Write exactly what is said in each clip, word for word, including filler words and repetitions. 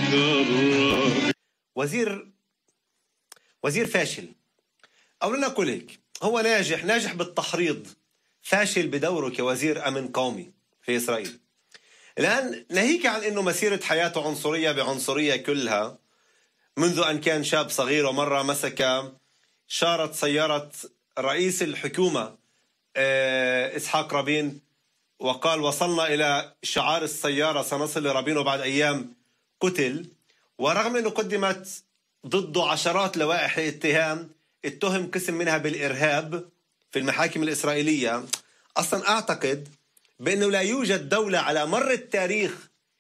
وزير وزير فاشل، أو لنقل هيك، هو ناجح ناجح بالتحريض، فاشل بدوره كوزير أمن قومي في إسرائيل. الآن ناهيك عن أنه مسيرة حياته عنصرية بعنصرية كلها منذ أن كان شاب صغير، ومرة مسك شارة سيارة رئيس الحكومة إسحاق رابين وقال وصلنا إلى شعار السيارة سنصل لرابين، وبعد أيام قتل. ورغم أنه قدمت ضده عشرات لوائح الاتهام، اتهم قسم منها بالإرهاب في المحاكم الإسرائيلية. أصلا أعتقد بأنه لا يوجد دولة على مر التاريخ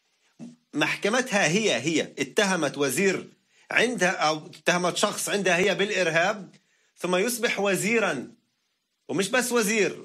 محكمتها هي هي اتهمت وزير عندها، أو اتهمت شخص عندها هي بالإرهاب، ثم يصبح وزيرا، ومش بس وزير،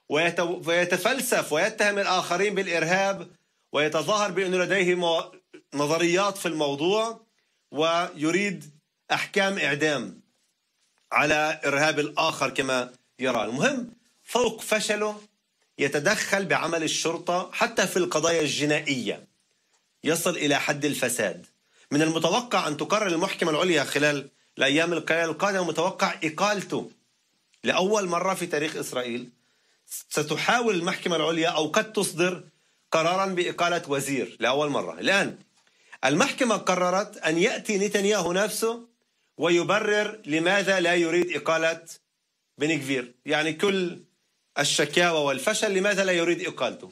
ويتفلسف ويتهم الآخرين بالإرهاب، ويتظاهر بأنه لديه نظريات في الموضوع، ويريد أحكام إعدام على إرهاب الآخر كما يرى. المهم فوق فشله يتدخل بعمل الشرطة حتى في القضايا الجنائية، يصل إلى حد الفساد. من المتوقع أن تقرر المحكمة العليا خلال الأيام القادمة، متوقع إقالته لأول مرة في تاريخ إسرائيل. ستحاول المحكمة العليا أو قد تصدر قرارا بإقالة وزير لأول مرة. الآن المحكمة قررت أن يأتي نتنياهو نفسه ويبرر لماذا لا يريد إقالة بن غفير، يعني كل الشكاوى والفشل لماذا لا يريد إقالته.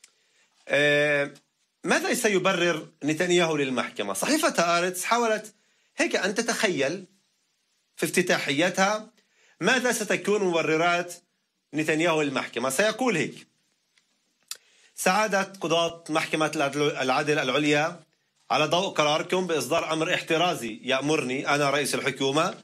آه ماذا سيبرر نتنياهو للمحكمة؟ صحيفة هآرتس حاولت هيك أن تتخيل في افتتاحيتها ماذا ستكون مبررات نتنياهو للمحكمة. سيقول هيك: سعادة قضاة محكمة العدل العليا، على ضوء قراركم بإصدار أمر احترازي يأمرني أنا رئيس الحكومة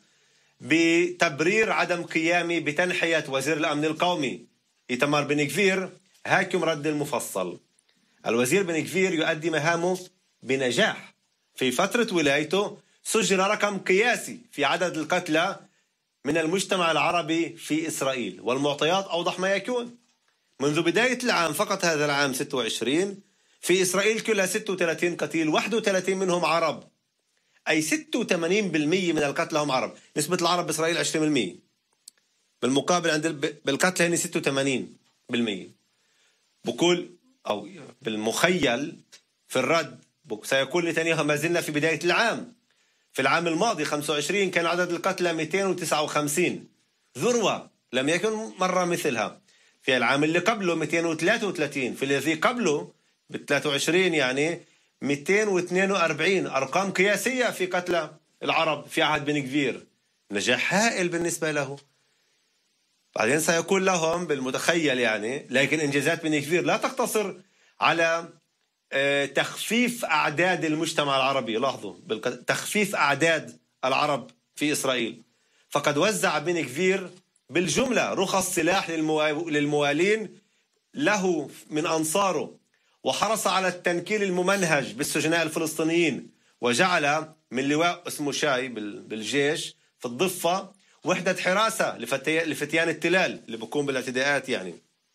بتبرير عدم قيامي بتنحية وزير الأمن القومي إيتمار بن غفير، هاكم رد المفصل. الوزير بن غفير يؤدي مهامه بنجاح. في فترة ولايته سجل رقم قياسي في عدد القتلى من المجتمع العربي في إسرائيل، والمعطيات أوضح ما يكون. منذ بداية العام، فقط هذا العام ستة وعشرين، في إسرائيل كلها ستة وثلاثين قتيل، واحد وثلاثين منهم عرب، أي ستة وثمانين بالمئة من القتلى هم عرب. نسبة العرب بإسرائيل عشرين بالمئة، بالمقابل عند بالقتل هنا ستة وثمانين بالمئة. بقول أو بالمخيل في الرد سيقول نتنياهو ما زلنا في بداية العام. في العام الماضي خمسة وعشرين كان عدد القتلى مئتين وتسعة وخمسين، ذروة لم يكن مرة مثلها. في العام اللي قبله مئتين وثلاثة وثلاثين، في الذي قبله ب ثلاثة وعشرين يعني مئتين واثنين وأربعين، أرقام قياسية في قتلى العرب في عهد بن غفير. نجاح هائل بالنسبة له. بعدين سيقول لهم بالمتخيل يعني، لكن إنجازات بن غفير لا تقتصر على تخفيف أعداد المجتمع العربي. لاحظوا، تخفيف أعداد العرب في إسرائيل، فقد وزع بن غفير بالجملة رخص سلاح للموالين له من أنصاره، وحرص على التنكيل الممنهج بالسجناء الفلسطينيين، وجعل من لواء اسمه شاي بالجيش في الضفة وحدة حراسة لفتيان التلال اللي بيقوم بالاعتداءات يعني.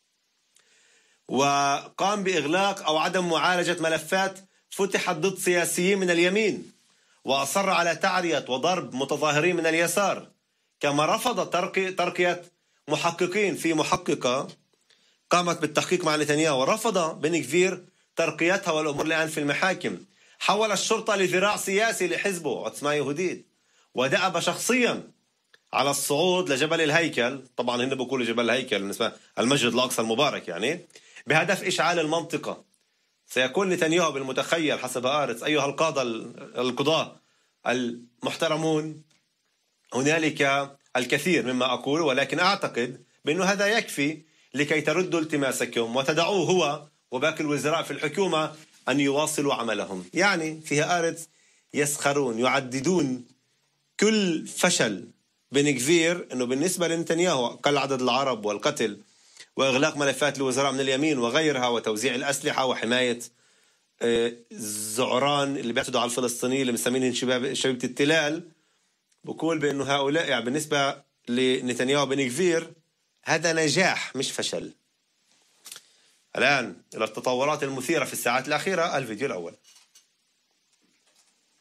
وقام بإغلاق أو عدم معالجة ملفات فتحت ضد سياسيين من اليمين، وأصر على تعرية وضرب متظاهرين من اليسار. كما رفض ترقية محققين. في محققة قامت بالتحقيق مع نتنياهو ورفض بن غفير ترقيتها، والأمور الآن في المحاكم. حول الشرطة لذراع سياسي لحزبه عتمة يهوديت، ودأب شخصيا على الصعود لجبل الهيكل، طبعا هنا بقولوا جبل الهيكل بالنسبة المسجد الأقصى المبارك يعني، بهدف إشعال المنطقة. سيكون نتنياهو بالمتخيل حسب هآرتس: أيها القادة القضاة المحترمون، هنالك الكثير مما أقول، ولكن أعتقد بأنه هذا يكفي لكي تردوا التماسكم وتدعوه هو وباقي الوزراء في الحكومة أن يواصلوا عملهم. يعني في هآرتس يسخرون، يعددون كل فشل بن غفير أنه بالنسبة لنتنياهو قل عدد العرب والقتل وإغلاق ملفات الوزراء من اليمين وغيرها، وتوزيع الأسلحة وحماية الزعران اللي بيعتدوا على الفلسطينيين اللي مسمينهم شباب شبيبة التلال. بقول بأنه هؤلاء يعني بالنسبة لنتنياهو بن غفير هذا نجاح مش فشل. الآن إلى التطورات المثيرة في الساعات الأخيرة. الفيديو الأول.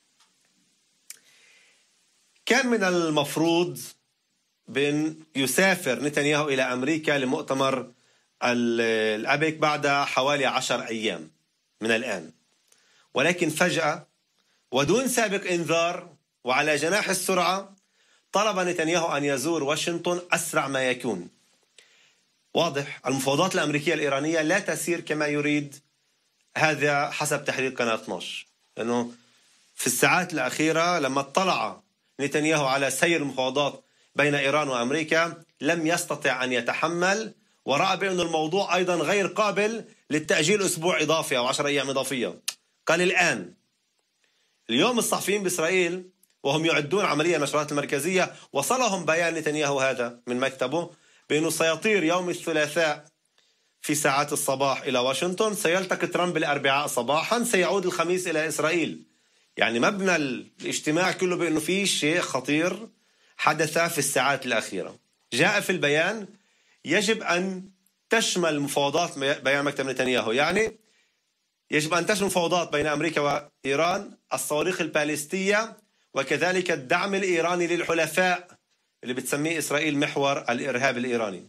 كان من المفروض بأن يسافر نتنياهو إلى أمريكا لمؤتمر الأبك بعد حوالي عشر أيام من الآن، ولكن فجأة ودون سابق إنذار وعلى جناح السرعة طلب نتنياهو أن يزور واشنطن أسرع ما يكون. واضح المفاوضات الأمريكية الإيرانية لا تسير كما يريد، هذا حسب تحليل قناة اثناشر، لأنه في الساعات الأخيرة لما اطلع نتنياهو على سير المفاوضات بين إيران وأمريكا لم يستطع أن يتحمل، ورأى بأن الموضوع أيضا غير قابل للتأجيل أسبوع إضافي أو عشر أيام إضافية. قال الآن اليوم الصحفيين بإسرائيل وهم يعدون عملية النشرات المركزية وصلهم بيان نتنياهو هذا من مكتبه بأنه سيطير يوم الثلاثاء في ساعات الصباح إلى واشنطن، سيلتقي ترامب الأربعاء صباحا، سيعود الخميس إلى إسرائيل. يعني مبنى الاجتماع كله بأنه في شيء خطير حدث في الساعات الأخيرة. جاء في البيان يجب أن تشمل مفاوضات بيان مكتب نتنياهو، يعني يجب أن تشمل مفاوضات بين أمريكا وإيران الصواريخ الباليستية وكذلك الدعم الإيراني للحلفاء اللي بتسميه إسرائيل محور الإرهاب الإيراني.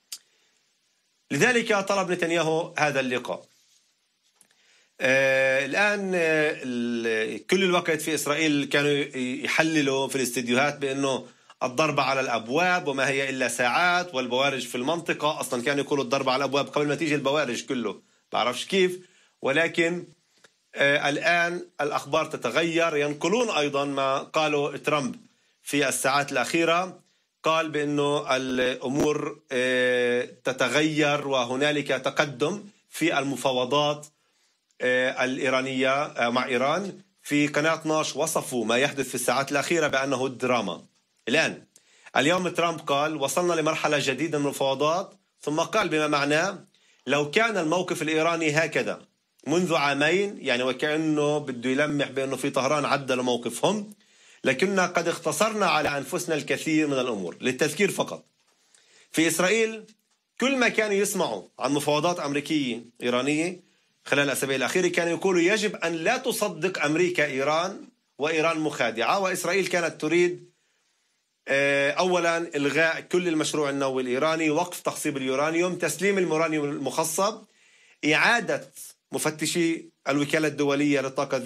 لذلك طلب نتنياهو هذا اللقاء. آه الآن آه كل الوقت في إسرائيل كانوا يحللوا في الاستديوهات بأنه الضربة على الأبواب وما هي إلا ساعات، والبوارج في المنطقة أصلا كانوا يقولوا الضربة على الأبواب قبل ما تيجي البوارج كله، بعرفش كيف. ولكن آه الآن الأخبار تتغير، ينقلون أيضا ما قالوا ترامب في الساعات الأخيرة، قال بأنه الأمور آه تتغير وهنالك تقدم في المفاوضات آه الإيرانية آه مع إيران. في قناة اثناشر وصفوا ما يحدث في الساعات الأخيرة بأنه دراما. الآن اليوم ترامب قال وصلنا لمرحلة جديدة من المفاوضات، ثم قال بما معناه لو كان الموقف الإيراني هكذا منذ عامين، يعني وكأنه بده يلمح بأنه في طهران عدلوا موقفهم، لكننا قد اختصرنا على أنفسنا الكثير من الأمور. للتذكير فقط، في إسرائيل كل ما كانوا يسمعوا عن مفاوضات أمريكية إيرانية خلال الأسابيع الأخيرة كانوا يقولوا يجب أن لا تصدق أمريكا إيران، وإيران مخادعة، وإسرائيل كانت تريد أولا إلغاء كل المشروع النووي الإيراني، وقف تخصيب اليورانيوم، تسليم المورانيوم المخصب، إعادة مفتشي الوكالة الدولية للطاقة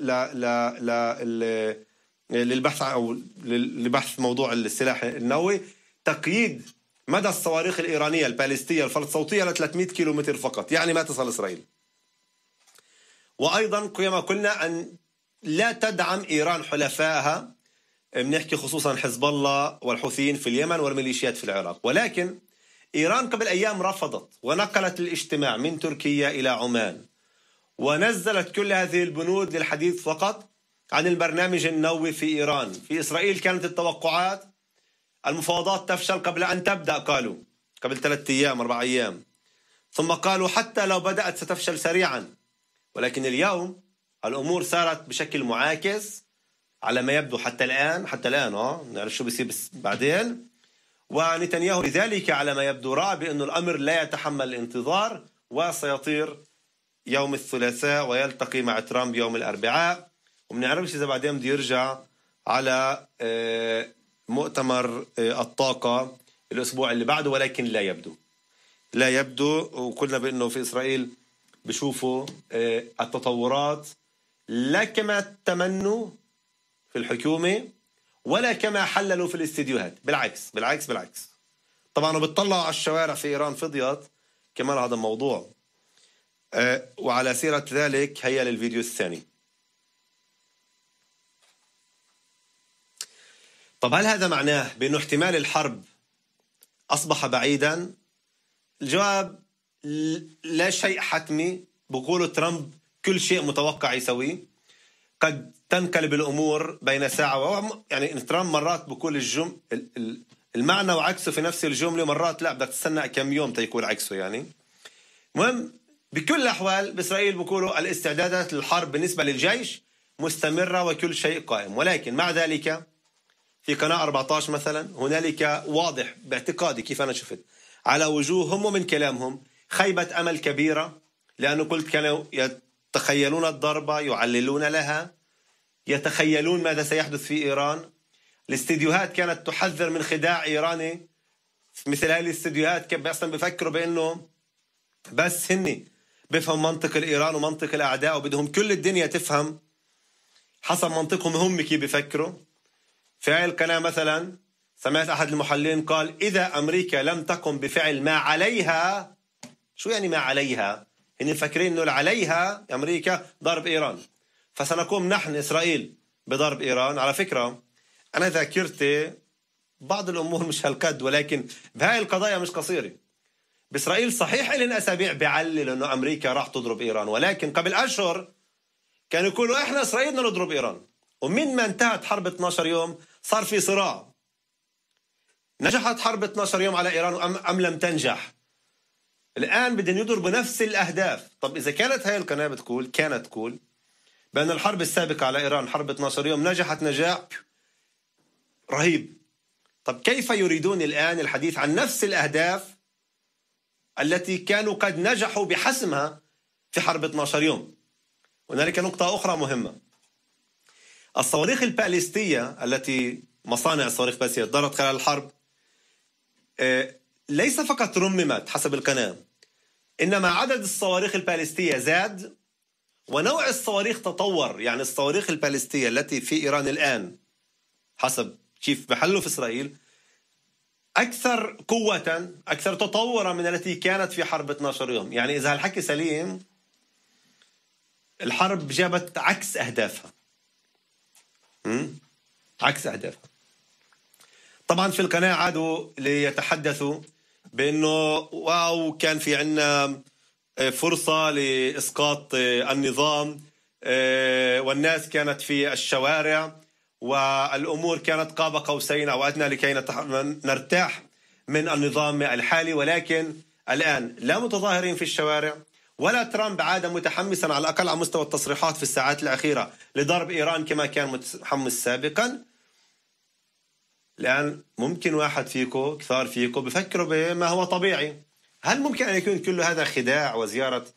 للبحث أو لبحث موضوع السلاح النووي، تقييد مدى الصواريخ الإيرانية الباليستية الفلت صوتية ل ثلاثمئة كيلومتر فقط، يعني ما تصل إسرائيل. وأيضا كما قلنا أن لا تدعم إيران حلفائها، بنحكي خصوصا حزب الله والحوثيين في اليمن والميليشيات في العراق. ولكن إيران قبل أيام رفضت ونقلت الاجتماع من تركيا إلى عمان، ونزلت كل هذه البنود للحديث فقط عن البرنامج النووي في إيران. في إسرائيل كانت التوقعات المفاوضات تفشل قبل أن تبدأ، قالوا قبل ثلاثة أيام أربع أيام، ثم قالوا حتى لو بدأت ستفشل سريعا. ولكن اليوم الأمور صارت بشكل معاكس على ما يبدو حتى الآن حتى الآن اه نعرف شو بيصير بس بعدين. ونتنياهو لذلك على ما يبدو رأى بأنه الأمر لا يتحمل الانتظار، وسيطير يوم الثلاثاء ويلتقي مع ترامب يوم الأربعاء، ومنعرفش إذا بعدين بده يرجع على مؤتمر الطاقة الأسبوع اللي بعده، ولكن لا يبدو لا يبدو وقلنا بأنه في إسرائيل بشوفوا التطورات لا كما تمنوا في الحكومة ولا كما حللوا في الاستديوهات، بالعكس بالعكس بالعكس. طبعا بتطلعوا على الشوارع في إيران فضيت كمان هذا الموضوع. أه وعلى سيرة ذلك هيا للفيديو الثاني. طب هل هذا معناه بأنه احتمال الحرب أصبح بعيدا؟ الجواب لا شيء حتمي. بقول ترامب كل شيء متوقع يسويه، قد تنقلب الأمور بين ساعة، يعني ترامب مرات بقول الجم المعنى وعكسه في نفس الجملة، مرات لا بدك تستنى كم يوم تيكون عكسه. يعني مهم بكل الأحوال بإسرائيل بقولوا الاستعدادات للحرب بالنسبة للجيش مستمرة وكل شيء قائم. ولكن مع ذلك في قناة أربعة عشر مثلا هنالك واضح باعتقادي كيف أنا شفت على وجوههم ومن كلامهم خيبة أمل كبيرة، لأنه قلت كانوا يتخيلون الضربة، يعللون لها، يتخيلون ماذا سيحدث في إيران. الاستديوهات كانت تحذر من خداع إيراني. مثل هذه الاستديوهات كيف أصلا بفكروا بأنه بس هني بفهم منطق الإيران ومنطق الأعداء وبدهم كل الدنيا تفهم حسب منطقهم هم كيف بفكروا. في هاي القناة مثلا سمعت أحد المحللين قال إذا أمريكا لم تقم بفعل ما عليها. شو يعني ما عليها؟ هن فاكرين إنه عليها أمريكا ضرب إيران، فسنقوم نحن إسرائيل بضرب إيران. على فكرة أنا ذاكرتي بعض الأمور مش هالقد، ولكن بهاي القضايا مش قصيرة. بإسرائيل صحيح إلين أسابيع بيعلل إنه أمريكا راح تضرب إيران، ولكن قبل أشهر كانوا يقولوا إحنا إسرائيل بدنا نضرب إيران. ومن ما انتهت حرب اثني عشر يوم صار في صراع. نجحت حرب اثني عشر يوم على إيران أم, أم لم تنجح؟ الآن بدهم يضربوا نفس الأهداف. طب إذا كانت هاي القناة بتقول كانت تقول بأن الحرب السابقة على إيران حرب اثني عشر يوم نجحت نجاح رهيب، طب كيف يريدون الآن الحديث عن نفس الأهداف التي كانوا قد نجحوا بحسمها في حرب اثني عشر يوم؟ هنالك نقطة أخرى مهمة. الصواريخ الباليستية التي مصانع الصواريخ الباليستية ضربت خلال الحرب ليس فقط رممت حسب القناة، إنما عدد الصواريخ الباليستية زاد ونوع الصواريخ تطور. يعني الصواريخ الباليستية التي في إيران الآن حسب كيف بحلوا في إسرائيل أكثر قوة أكثر تطورا من التي كانت في حرب اثني عشر يوم. يعني إذا هالحكي سليم الحرب جابت عكس أهدافها. عكس أهدافها. طبعا في القناة عادوا ليتحدثوا بأنه واو كان في عنا فرصة لإسقاط النظام والناس كانت في الشوارع والأمور كانت قاب قوسين أو أدنى لكي نرتاح من النظام الحالي. ولكن الآن لا متظاهرين في الشوارع ولا ترامب عاد متحمسا على الأقل على مستوى التصريحات في الساعات الأخيرة لضرب إيران كما كان متحمس سابقا. الآن ممكن واحد فيكم كثار فيكم بفكروا بما هو طبيعي. هل ممكن أن يكون كل هذا خداع وزيارة